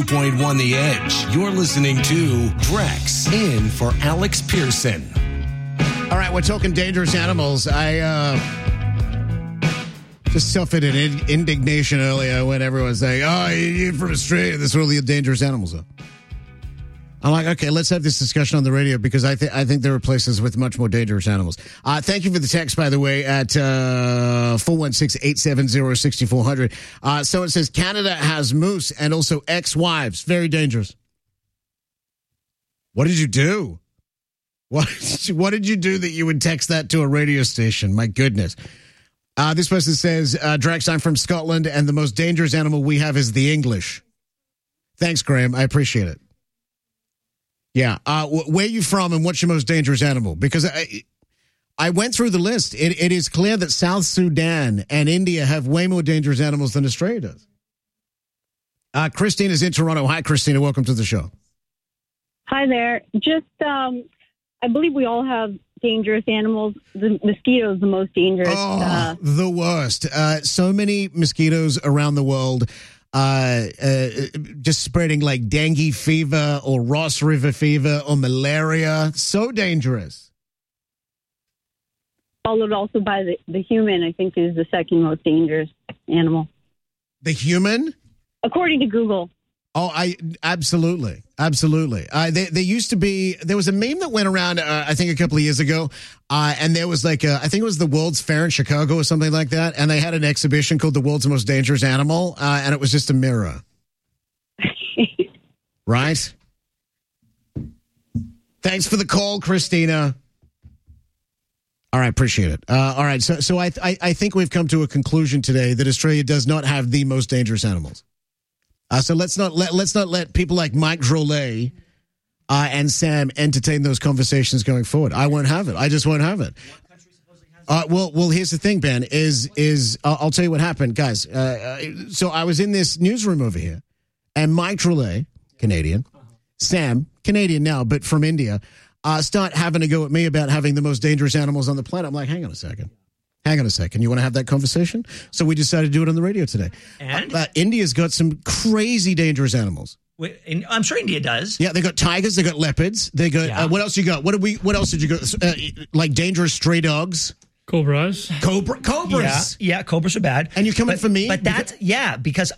2.1 The Edge. You're listening to Drex in for Alex Pearson. All right, we're talking dangerous animals. I just suffered an indignation earlier when everyone's saying, "Oh, you're from Australia. That's where all the dangerous animals are." I'm like, okay, let's have this discussion on the radio because I think there are places with much more dangerous animals. Thank you for the text, by the way, at 416-870-6400. So it says Canada has moose and also ex-wives. Very dangerous. What did you do? What did you do that you would text that to a radio station? My goodness. This person says, Drex, I'm from Scotland, and the most dangerous animal we have is the English. Thanks, Graham. I appreciate it. Yeah. Where are you from and what's your most dangerous animal? Because I went through the list. It is clear that South Sudan and India have way more dangerous animals than Australia does. Christina's in Toronto. Hi, Christina. Welcome to the show. Hi there. Just, I believe we all have dangerous animals. The mosquito is the most dangerous. Oh, the worst. So many mosquitoes around the world. Just spreading like dengue fever or Ross River fever or malaria. So dangerous. Followed also by the human, I think, is the second most dangerous animal. The human? According to Google. Oh, absolutely. There was a meme that went around, I think a couple of years ago. And there was like, I think it was the World's Fair in Chicago or something like that. And they had an exhibition called The World's Most Dangerous Animal. And it was just a mirror. Right? Thanks for the call, Christina. All right. Appreciate it. All right. So I think we've come to a conclusion today that Australia does not have the most dangerous animals. So let's not let people like Mike Drolet and Sam entertain those conversations going forward. I won't have it. I just won't have it. Well, here's the thing, Ben. Is I'll tell you what happened, guys. So I was in this newsroom over here, and Mike Drolet, Canadian, Sam, Canadian now, but from India, start having a go at me about having the most dangerous animals on the planet. I'm like, hang on a second. You want to have that conversation? So we decided to do it on the radio today. And? India's got some crazy dangerous animals. I'm sure India does. Yeah, they got tigers, they got leopards, they got what else you got? What else did you got? Like dangerous stray dogs, cobras. Cobras. Yeah, cobras are bad. And you're coming for me? But that's because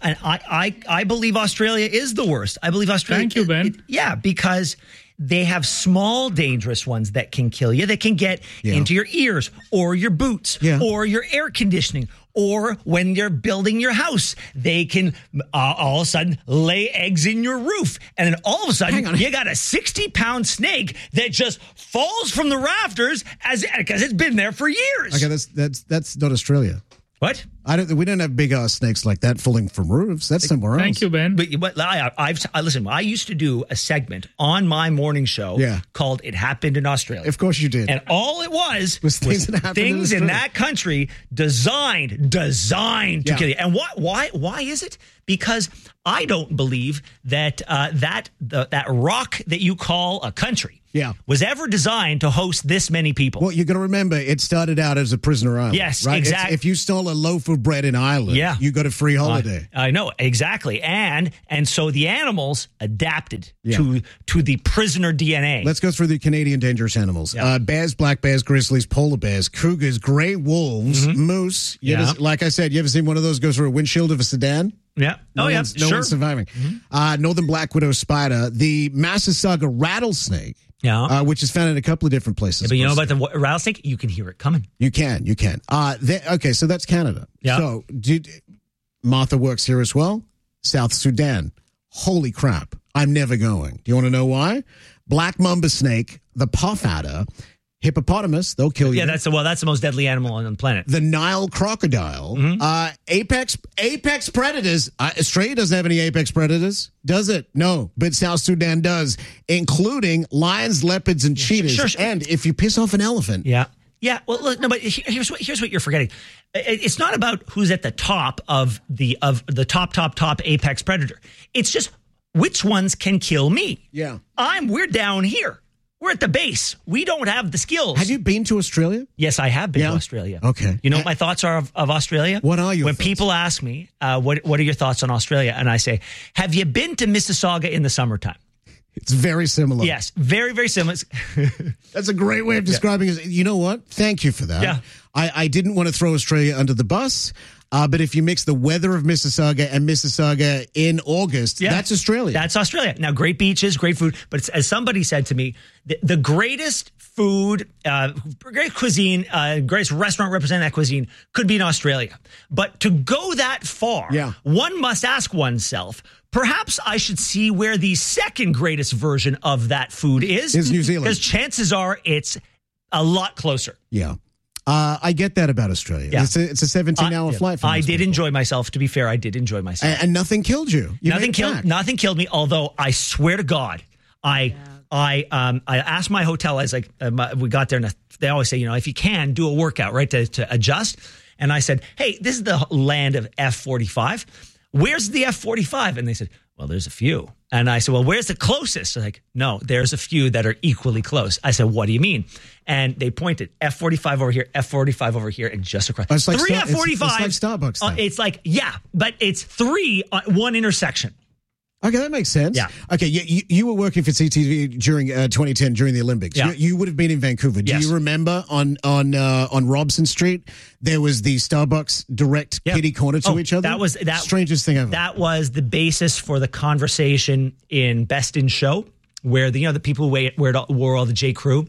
I believe Australia is the worst. I believe Australia. Thank you, Ben. Because they have small, dangerous ones that can kill you. That can get into your ears or your boots or your air conditioning. Or when you're building your house, they can all of a sudden lay eggs in your roof. And then all of a sudden, you got a 60-pound snake that just falls from the rafters because it's been there for years. Okay, that's not Australia. What? We don't have big ass snakes like that falling from roofs. That's somewhere else. Thank you, Ben. But listen, I used to do a segment on my morning show called "It Happened in Australia." Of course you did. And all it was things that happened in that country designed to kill you. And why is it? Because I don't believe that that rock that you call a country was ever designed to host this many people. Well, you got to remember, it started out as a prisoner island. Yes, right? exactly. If you stole a loaf of bread in Ireland, you got a free holiday. I know, exactly. And so the animals adapted to the prisoner DNA. Let's go through the Canadian dangerous animals. Bears, black bears, grizzlies, polar bears, cougars, gray wolves, moose. Like I said, you ever seen one of those go through a windshield of a sedan? Yeah. No one's surviving. Northern black widow spider, the Massasauga rattlesnake, which is found in a couple of different places. But you know about the rattlesnake? You can hear it coming. You can. Okay, so that's Canada. Yeah. So Martha works here as well. South Sudan. Holy crap. I'm never going. Do you want to know why? Black mamba snake, the puff adder, hippopotamus, they'll kill you. Yeah, that's the most deadly animal on the planet. The Nile crocodile. Apex predators. Australia doesn't have any apex predators, does it? No, but South Sudan does, including lions, leopards, and cheetahs. Sure. And if you piss off an elephant. Yeah. Well, look, no, but here's what you're forgetting. It's not about who's at the top of the top apex predator. It's just which ones can kill me. Yeah. We're down here. We're at the base. We don't have the skills. Have you been to Australia? Yes, I have been to Australia. Okay. You know what my thoughts are of Australia? What are your When thoughts? people ask me, what are your thoughts on Australia? And I say, have you been to Mississauga in the summertime? It's very similar. Yes, very, very similar. That's a great way of describing it. You know what? Thank you for that. Yeah. I didn't want to throw Australia under the bus, but if you mix the weather of Mississauga and Mississauga in August, that's Australia. That's Australia. Now, great beaches, great food. But it's, as somebody said to me, the greatest food, great cuisine, greatest restaurant representing that cuisine could be in Australia. But to go that far, one must ask oneself, perhaps I should see where the second greatest version of that food is. Is New Zealand. Because chances are it's a lot closer. Yeah. I get that about Australia. Yeah. It's a 17-hour flight for I most did people. enjoy myself. To be fair, I did enjoy myself. And nothing killed you. Nothing killed me. Although I swear to God, I asked my hotel. I was like, we got there, and they always say, if you can, do a workout, right, to adjust. And I said, hey, this is the land of F-45. Where's the F-45? And they said, well, there's a few. And I said, well, where's the closest? They're like, no, there's a few that are equally close. I said, what do you mean? And they pointed, F-45 over here, F-45 over here, and just across. It's like three F-45. F-45s. It's like Starbucks. Then. It's like, but it's three on one intersection. Okay, that makes sense. Yeah. Okay, you were working for CTV during 2010 during the Olympics. Yeah. You would have been in Vancouver. Do you remember on Robson Street there was the Starbucks direct kitty corner to each other? That was strangest thing ever. That was the basis for the conversation in Best in Show, where the people who wore all the J. Crew,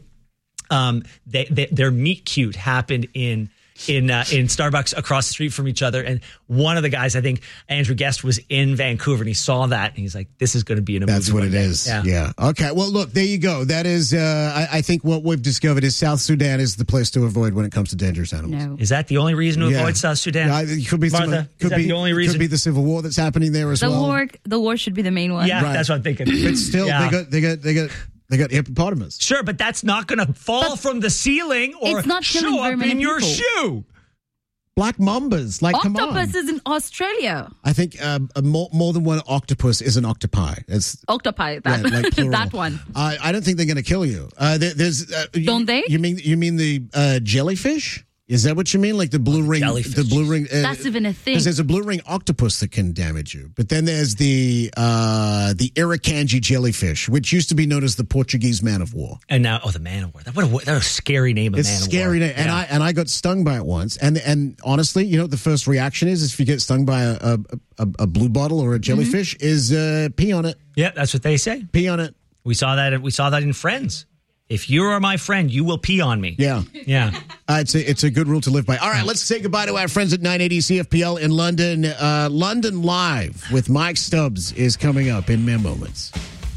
their meet cute happened in Starbucks across the street from each other. And one of the guys, I think Andrew Guest, was in Vancouver, and he saw that, and he's like, this is going to be in a movie. That's what it is. Yeah. Okay. Well, look, there you go. That is, I think what we've discovered is South Sudan is the place to avoid when it comes to dangerous animals. No. Is that the only reason to avoid South Sudan? It could be Martha, is that the only reason? Could be the civil war that's happening there as well. The war should be the main one. Yeah, that's what I'm thinking. But still, they got hippopotamus. Sure, but that's not going to fall from the ceiling or it's not show up in your shoe. Black mambas, come on. Octopus is in Australia. I think more than one octopus is an octopi. It's octopi. plural. That one. I don't think they're going to kill you. Don't they? You mean the jellyfish? Is that what you mean? Like the blue ring? Jellyfish. The blue ring. That's even a thing. Because there's a blue ring octopus that can damage you, but then there's the Irukandji jellyfish, which used to be known as the Portuguese man of war. And now, the man of war. That's a scary name. Of It's man a scary of war. name, and I got stung by it once. And honestly, the first reaction is if you get stung by a blue bottle or a jellyfish, is pee on it. Yeah, that's what they say. Pee on it. We saw that in Friends. If you are my friend, you will pee on me. Yeah. It's a good rule to live by. All right, let's say goodbye to our friends at 980 CFPL in London. London Live with Mike Stubbs is coming up in mere moments.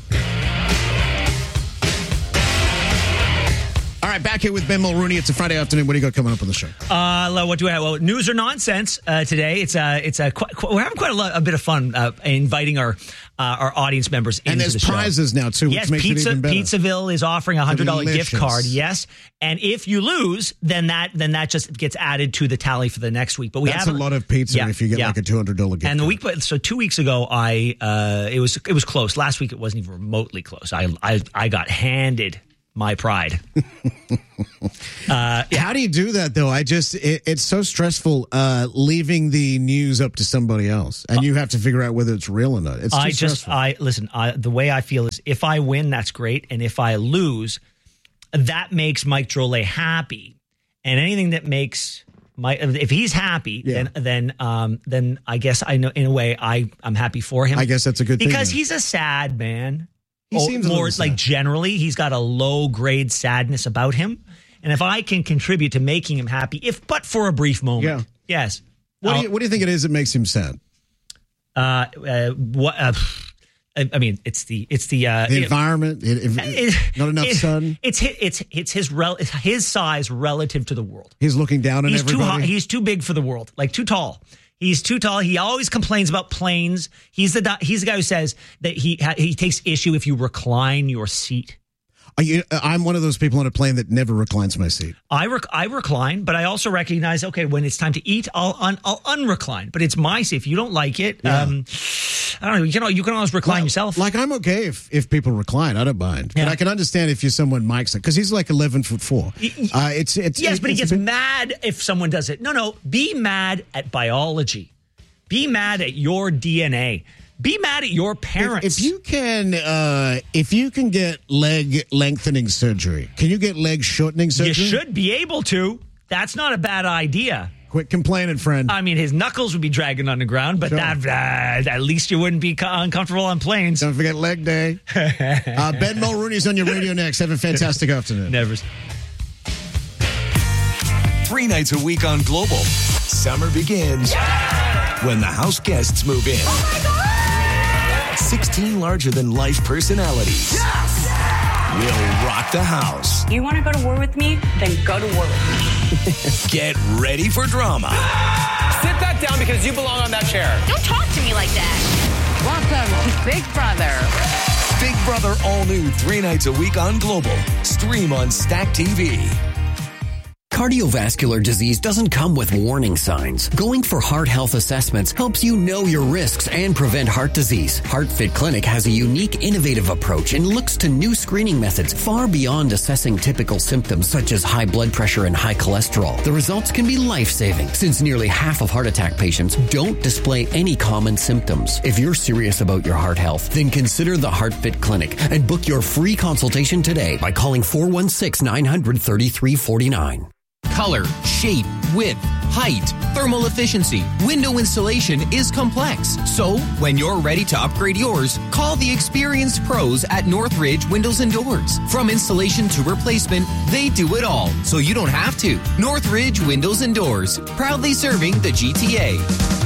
All right, back here with Ben Mulrooney. It's a Friday afternoon. What do you got coming up on the show? What do I have? Well, news or nonsense today. We're having quite a bit of fun inviting our audience members into the show. And there's prizes now too, which makes it even better. Pizzaville is offering a $100 gift card. Yes, and if you lose, then that just gets added to the tally for the next week. But that's a lot of pizza if you get like a $200 gift. And the week, so 2 weeks ago, it was close. Last week, it wasn't even remotely close. I got handed my pride. How do you do that though? It's so stressful leaving the news up to somebody else, and you have to figure out whether it's real or not. It's stressful. The way I feel is if I win, that's great, and if I lose, that makes Mike Drolet happy, and anything that makes if he's happy, then I guess I know in a way I'm happy for him. I guess that's a good thing because he's a sad man. He seems more like generally, he's got a low grade sadness about him, and if I can contribute to making him happy, but for a brief moment, yes. What do you think it is that makes him sad? I mean, it's the environment, not enough sun. It's his size relative to the world. He's looking down on everybody. He's too big for the world, like too tall. He's too tall. He always complains about planes. He's the guy who says that he takes issue if you recline your seat. I'm one of those people on a plane that never reclines my seat. I recline, but I also recognize, okay, when it's time to eat, I'll unrecline. But it's my seat. If you don't like it, I don't know. You can always recline yourself. Like I'm okay if people recline. I don't mind. But I can understand if you're someone Mike's because he's like 11'4". Yes, but he gets mad if someone does it. No. Be mad at biology. Be mad at your DNA. Be mad at your parents. If you can get leg lengthening surgery, can you get leg shortening surgery? You should be able to. That's not a bad idea. Quit complaining, friend. I mean, his knuckles would be dragging on the ground, but at least you wouldn't be uncomfortable on planes. Don't forget leg day. Ben Mulrooney's on your radio next. Have a fantastic afternoon. Never. 3 nights a week on Global. Summer begins when the house guests move in. Oh my God! 16 larger-than-life personalities will rock the house. You want to go to war with me? Then go to war with me. Get ready for drama. Sit that down because you belong on that chair. Don't talk to me like that. Welcome to Big Brother. Big Brother all new 3 nights a week on Global. Stream on Stack TV. Cardiovascular disease doesn't come with warning signs. Going for heart health assessments helps you know your risks and prevent heart disease. HeartFit Clinic has a unique, innovative approach and looks to new screening methods far beyond assessing typical symptoms such as high blood pressure and high cholesterol. The results can be life-saving since nearly half of heart attack patients don't display any common symptoms. If you're serious about your heart health, then consider the HeartFit Clinic and book your free consultation today by calling 416-900-3349. Color, shape, width, height, thermal efficiency, window installation is complex. So, when you're ready to upgrade yours, call the experienced pros at Northridge Windows and Doors. From installation to replacement, they do it all, so you don't have to. Northridge Windows and Doors, proudly serving the GTA.